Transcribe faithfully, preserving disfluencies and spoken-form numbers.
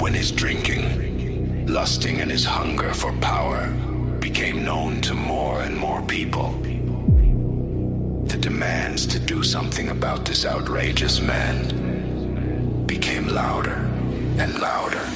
when his drinking, lusting and his hunger for power became known to more and more people, the demands to do something about this outrageous man became louder and louder.